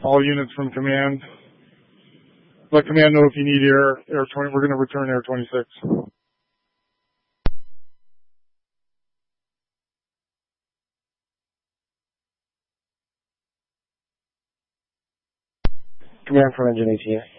All units from command. Let command know if you need Air 20. We're going to return Air 26. Command from engine 18.